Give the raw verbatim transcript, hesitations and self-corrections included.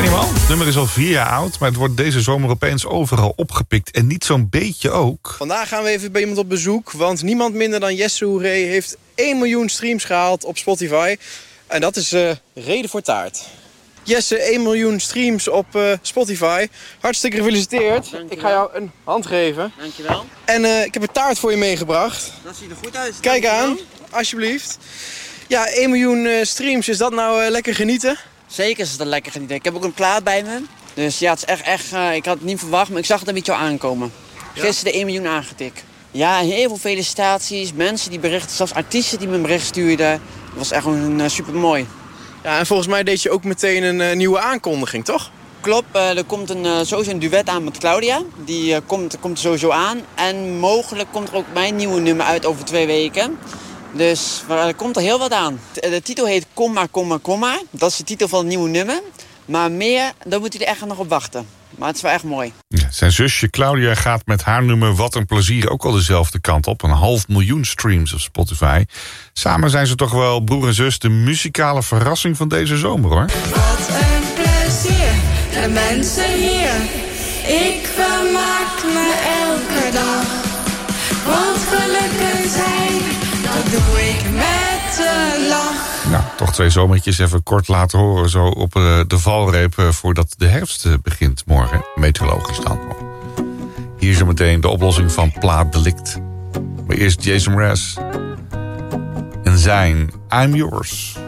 Ken je hem al? Het nummer is al vier jaar oud, maar het wordt deze zomer opeens overal opgepikt. En niet zo'n beetje ook. Vandaag gaan we even bij iemand op bezoek, want niemand minder dan Jesse Hoeré heeft één miljoen streams gehaald op Spotify. En dat is uh, reden voor taart. Jesse, één miljoen streams op uh, Spotify. Hartstikke gefeliciteerd. Dankjewel. Ik ga jou een hand geven. Dankjewel. En uh, ik heb een taart voor je meegebracht. Dat ziet er goed uit. Kijk Dankjewel. aan, alsjeblieft. Ja, één miljoen uh, streams, is dat nou uh, lekker genieten? Zeker is het lekker genieten. Ik heb ook een plaat bij me. Dus ja, het is echt, echt uh, ik had het niet verwacht, maar ik zag het een beetje al aankomen. Ja? Gisteren de één miljoen aangetikt. Ja, heel veel felicitaties. Mensen die berichten, zelfs artiesten die me een bericht stuurden. Dat was echt gewoon uh, super mooi. Ja, en volgens mij deed je ook meteen een uh, nieuwe aankondiging, toch? Klopt, uh, er komt een, uh, sowieso een duet aan met Claudia. Die uh, komt, komt er sowieso aan. En mogelijk komt er ook mijn nieuwe nummer uit over twee weken. Dus er komt er heel wat aan. De, de titel heet Komma, Komma, Komma. Dat is de titel van het nieuwe nummer. Maar meer, daar moet hij er echt nog op wachten. Maar het is wel echt mooi. Ja, zijn zusje Claudia gaat met haar nummer Wat een Plezier ook al dezelfde kant op. Een half miljoen streams op Spotify. Samen zijn ze toch wel broer en zus de muzikale verrassing van deze zomer, hoor. Wat een plezier, de mensen hier. Ik vermaak me elke dag. Want gelukkig zijn, dat doe ik met een lach. Nou, toch twee zomertjes even kort laten horen. Zo op uh, de valreep uh, voordat de herfst uh, begint morgen. Meteorologisch dan. Hier zo meteen de oplossing van Plaat Delict. Maar eerst Jason Mraz. En zijn I'm Yours.